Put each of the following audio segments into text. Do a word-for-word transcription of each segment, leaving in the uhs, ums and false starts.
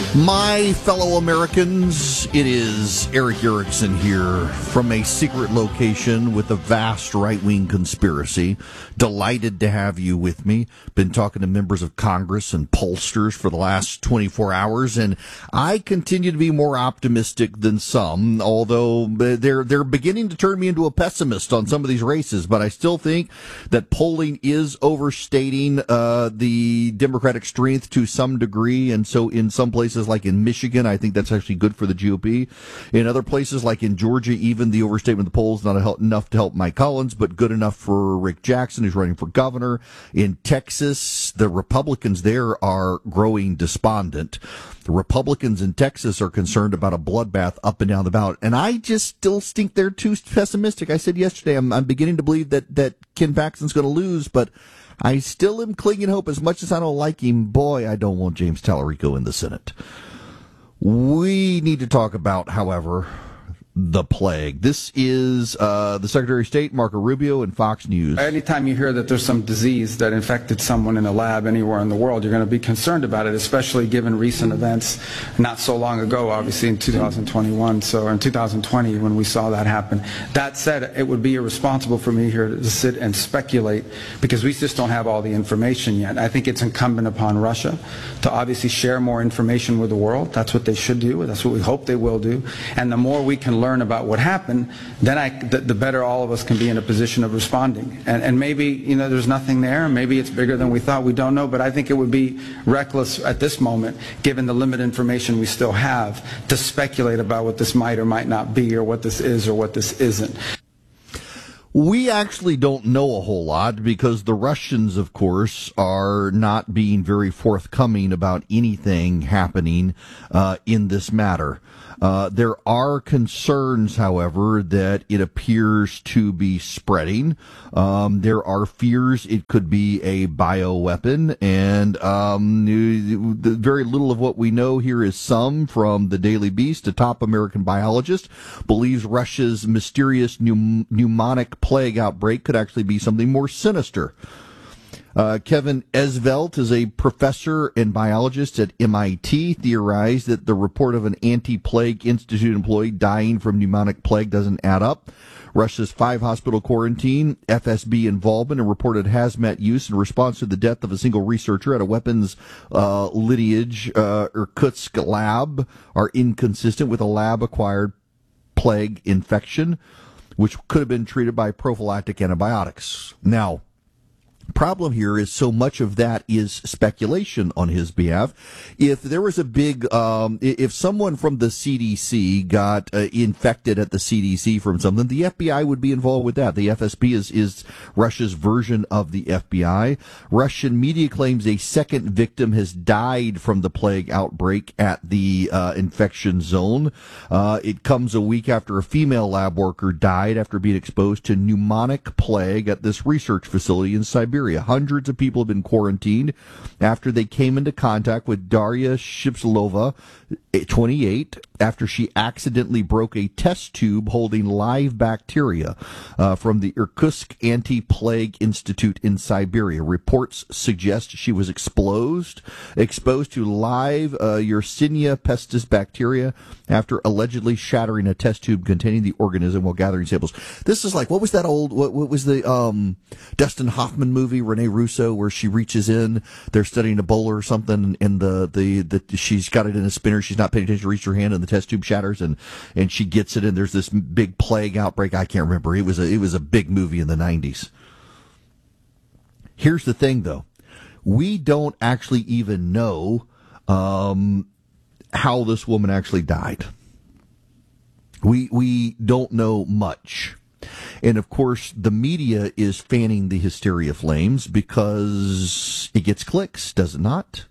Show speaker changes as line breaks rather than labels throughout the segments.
My fellow Americans, it is Erick Erickson here from a secret location with a vast right-wing conspiracy. Delighted to have you with me. Been talking to members of Congress and pollsters for the last twenty-four hours, and I continue to be more optimistic than some, although they're they're beginning to turn me into a pessimist on some of these races. But I still think that polling is overstating uh, the Democratic strength to some degree, and so in some places like in Michigan, I think that's actually good for the G O P. In other places like in Georgia, even the overstatement of the polls not help, enough to help Mike Collins, but good enough for Rick Jackson, who's running for governor. In Texas, the Republicans there are growing despondent. The Republicans in Texas are concerned about a bloodbath up and down the ballot, and I just still think they're too pessimistic. I said yesterday, I'm, I'm beginning to believe that, that Ken Paxton's going to lose, but I still am clinging hope. As much as I don't like him, boy, I don't want James Tallarico in the Senate. We need to talk about, however, the plague. This is uh, the Secretary of State, Marco Rubio, and Fox News.
Anytime you hear that there's some disease that infected someone in a lab anywhere in the world, you're going to be concerned about it, especially given recent events not so long ago, obviously in two thousand twenty-one, so or in two thousand twenty when we saw that happen. That said, it would be irresponsible for me here to sit and speculate because we just don't have all the information yet. I think it's incumbent upon Russia to obviously share more information with the world. That's what they should do. That's what we hope they will do. And the more we can learn about what happened, then I, the, the better all of us can be in a position of responding. And, and maybe, you know, there's nothing there. Maybe it's bigger than we thought. We don't know. But I think it would be reckless at this moment, given the limited information we still have, to speculate about what this might or might not be, or what this is or what this isn't.
We actually don't know a whole lot because the Russians, of course, are not being very forthcoming about anything happening uh, in this matter. Uh, there are concerns, however, that it appears to be spreading. Um, there are fears it could be a bioweapon, and um, very little of what we know here is some from the Daily Beast. A top American biologist believes Russia's mysterious pneum- pneumonic plague outbreak could actually be something more sinister. Uh, Kevin Esvelt is a professor and biologist at M I T, theorized that the report of an anti-plague institute employee dying from pneumonic plague doesn't add up. Russia's five-hospital quarantine, F S B involvement, and reported hazmat use in response to the death of a single researcher at a weapons uh, lineage uh, Irkutsk lab are inconsistent with a lab-acquired plague infection, which could have been treated by prophylactic antibiotics. Now, problem here is so much of that is speculation on his behalf. If there was a big, um, if someone from the C D C got uh, infected at the C D C from something, the F B I would be involved with that. The F S B is, is Russia's version of the F B I. Russian media claims a second victim has died from the plague outbreak at the uh, infection zone. Uh, it comes a week after a female lab worker died after being exposed to pneumonic plague at this research facility in Siberia. Hundreds of people have been quarantined after they came into contact with Daria Shipslova, twenty-eight, after she accidentally broke a test tube holding live bacteria uh, from the Irkutsk Anti-Plague Institute in Siberia. Reports suggest she was exposed, exposed to live uh, Yersinia pestis bacteria after allegedly shattering a test tube containing the organism while gathering samples. This is like, what was that old, what, what was the um, Dustin Hoffman movie, Rene Russo, where she reaches in, they're studying Ebola or something, and the, the, the she's got it in a spinner, she's not paying attention, reaches her hand, and the test tube shatters, and, and she gets it, and there's this big plague outbreak. I can't remember. It was a, it was a big movie in the nineties. Here's the thing, though. We don't actually even know um, how this woman actually died. We we don't know much. And, of course, the media is fanning the hysteria flames because it gets clicks, does it not?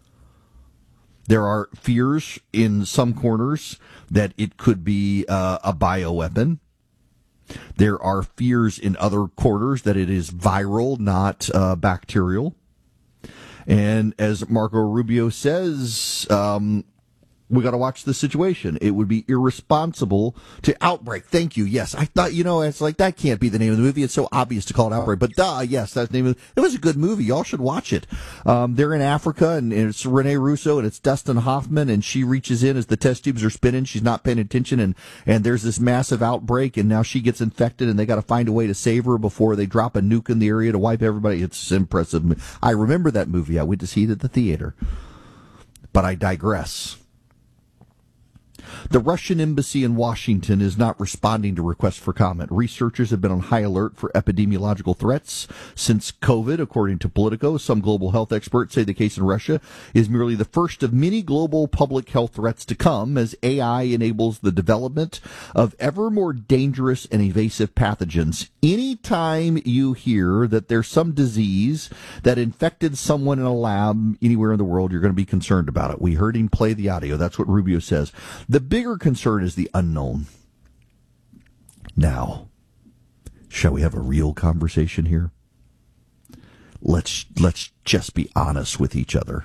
There are fears in some corners that it could be uh, a bioweapon. There are fears in other quarters that it is viral, not uh, bacterial. And as Marco Rubio says, um, We got to watch the situation. It would be irresponsible to outbreak. Thank you. Yes, I thought, you know, it's like that can't be the name of the movie. It's so obvious to call it Outbreak, but duh, yes, that's the name of it. It was a good movie. Y'all should watch it. Um, they're in Africa, and it's Rene Russo, and it's Dustin Hoffman, and she reaches in as the test tubes are spinning. She's not paying attention, and and there's this massive outbreak, and now she gets infected, and they got to find a way to save her before they drop a nuke in the area to wipe everybody. It's impressive. I remember that movie. I went to see it at the theater, but I digress. The Russian embassy in Washington is not responding to requests for comment. Researchers have been on high alert for epidemiological threats since COVID, according to Politico. Some global health experts say the case in Russia is merely the first of many global public health threats to come as A I enables the development of ever more dangerous and evasive pathogens. Anytime you hear that there's some disease that infected someone in a lab anywhere in the world, you're going to be concerned about it. We heard him play the audio. That's what Rubio says. The bigger concern is the unknown. Now, shall we have a real conversation here? Let's let's just be honest with each other.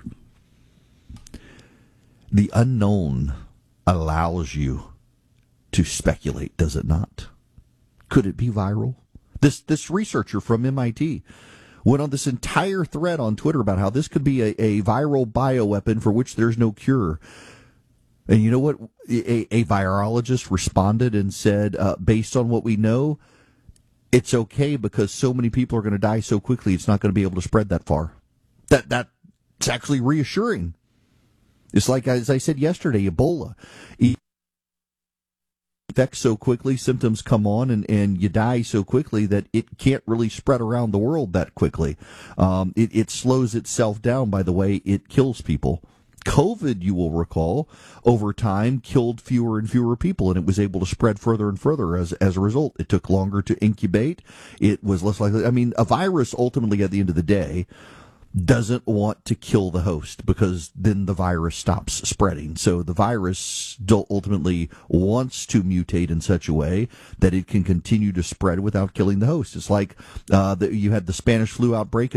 The unknown allows you to speculate, does it not? Could it be viral? This this researcher from M I T went on this entire thread on Twitter about how this could be a, a viral bioweapon for which there's no cure. And you know what? A, a virologist responded and said, uh, based on what we know, it's okay because so many people are going to die so quickly, it's not going to be able to spread that far. That That's actually reassuring. It's like, as I said yesterday, Ebola. It infects so quickly, symptoms come on, and, and you die so quickly that it can't really spread around the world that quickly. Um, it, it slows itself down by the way it kills people. COVID, you will recall, over time killed fewer and fewer people, and it was able to spread further and further as as a result. It took longer to incubate. It was less likely. I mean, a virus ultimately, at the end of the day, doesn't want to kill the host because then the virus stops spreading. So the virus ultimately wants to mutate in such a way that it can continue to spread without killing the host. It's like uh, the, you had the Spanish flu outbreak